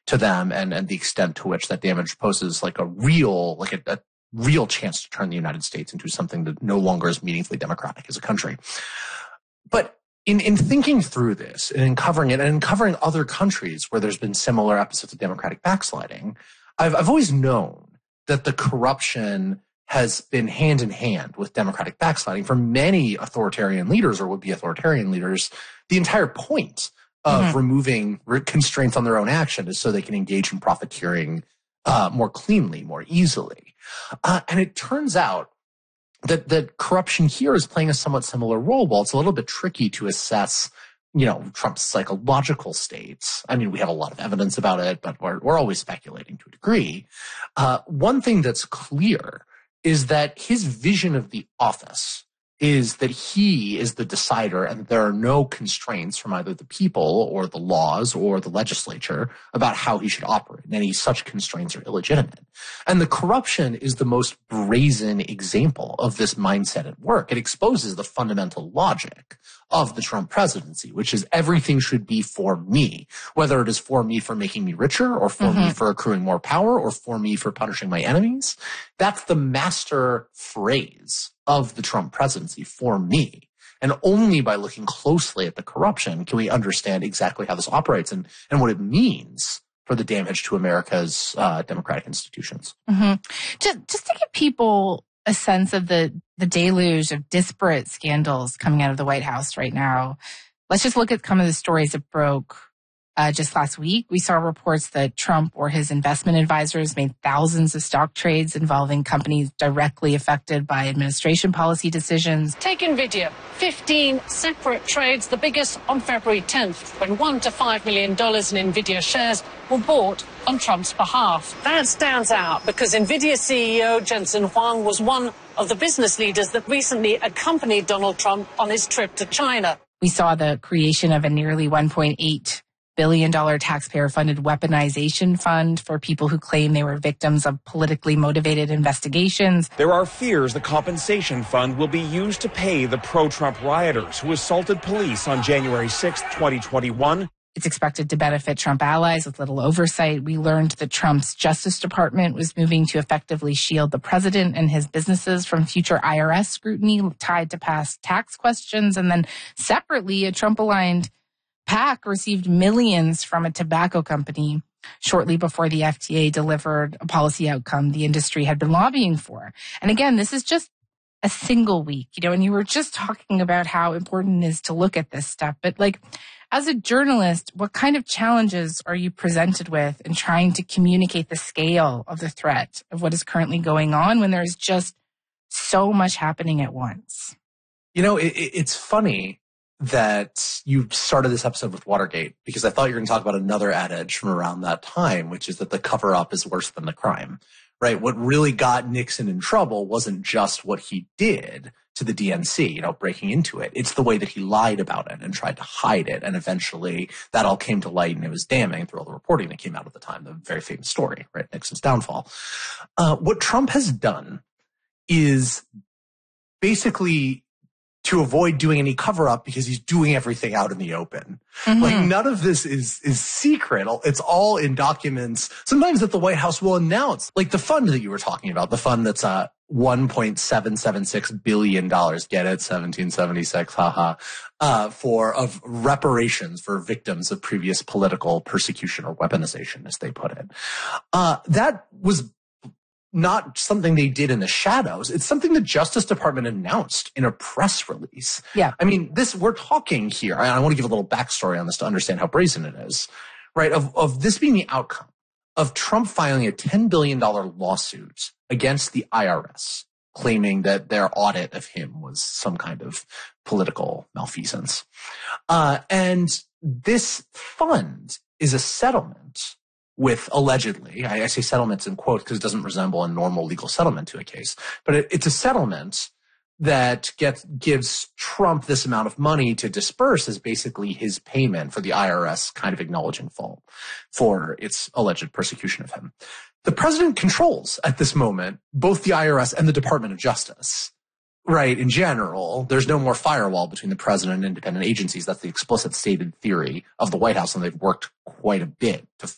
to them and the extent to which that damage poses like a real chance to turn the United States into something that no longer is meaningfully democratic as a country. But in thinking through this and in covering it and in covering other countries where there's been similar episodes of democratic backsliding, I've always known that the corruption has been hand in hand with democratic backsliding. For many authoritarian leaders or would-be authoritarian leaders, the entire point of removing constraints on their own action is so they can engage in profiteering more cleanly, more easily. And it turns out that corruption here is playing a somewhat similar role. While it's a little bit tricky to assess, Trump's psychological states. I mean, we have a lot of evidence about it, but we're always speculating to a degree. One thing that's clear is that his vision of the office is that he is the decider and there are no constraints from either the people or the laws or the legislature about how he should operate. And any such constraints are illegitimate. And the corruption is the most brazen example of this mindset at work. It exposes the fundamental logic of the Trump presidency, which is everything should be for me, whether it is for me for making me richer or for me for accruing more power or for me for punishing my enemies. That's the master phrase of the Trump presidency, for me. And only by looking closely at the corruption can we understand exactly how this operates and what it means for the damage to America's democratic institutions. Just to give people a sense of the deluge of disparate scandals coming out of the White House right now, let's just look at some of the stories that broke just last week. We saw reports that Trump or his investment advisors made thousands of stock trades involving companies directly affected by administration policy decisions. Take NVIDIA, 15 separate trades, the biggest on February 10th, when $1 to $5 million in NVIDIA shares were bought on Trump's behalf. That stands out because NVIDIA CEO Jensen Huang was one of the business leaders that recently accompanied Donald Trump on his trip to China. We saw the creation of a nearly $1.8 billion taxpayer-funded weaponization fund for people who claim they were victims of politically motivated investigations. There are fears the compensation fund will be used to pay the pro-Trump rioters who assaulted police on January 6, 2021. It's expected to benefit Trump allies with little oversight. We learned that Trump's Justice Department was moving to effectively shield the president and his businesses from future IRS scrutiny tied to past tax questions. And then separately, a Trump-aligned PAC received millions from a tobacco company shortly before the FDA delivered a policy outcome the industry had been lobbying for. And again, this is just a single week, and you were just talking about how important it is to look at this stuff. But as a journalist, what kind of challenges are you presented with in trying to communicate the scale of the threat of what is currently going on when there's just so much happening at once? It's funny that you started this episode with Watergate, because I thought you were going to talk about another adage from around that time, which is that the cover-up is worse than the crime, right? What really got Nixon in trouble wasn't just what he did to the DNC, breaking into it. It's the way that he lied about it and tried to hide it. And eventually that all came to light, and it was damning through all the reporting that came out at the time, the very famous story, right? Nixon's downfall. What Trump has done is basically to avoid doing any cover-up, because he's doing everything out in the open. None of this is secret. It's all in documents, sometimes that the White House will announce. Like the fund that you were talking about, the fund that's $1.776 billion, get it, 1776, of reparations for victims of previous political persecution or weaponization, as they put it. That was not something they did in the shadows. It's something the Justice Department announced in a press release. Yeah. I mean, we're talking here, and I want to give a little backstory on this to understand how brazen it is, right? Of this being the outcome of Trump filing a $10 billion lawsuit against the IRS, claiming that their audit of him was some kind of political malfeasance. And this fund is a settlement with, allegedly, I say settlements in quotes because it doesn't resemble a normal legal settlement to a case, but it's a settlement that gives Trump this amount of money to disperse as basically his payment for the IRS kind of acknowledging fault for its alleged persecution of him. The president controls at this moment both the IRS and the Department of Justice. Right. In general, there's no more firewall between the president and independent agencies. That's the explicit stated theory of the White House, and they've worked quite a bit to